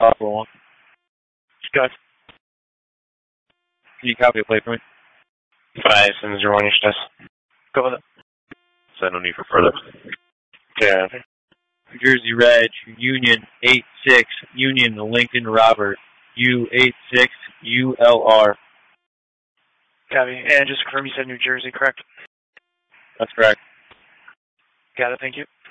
Roll on. Scott. Can you copy a plate for me? 570 East. Go with it. So no need for further. Yeah. New Jersey Reg, Union 86, Union Lincoln Robert, U86 ULR. Copy. And just confirm you said New Jersey, correct? That's correct. Got it, thank you.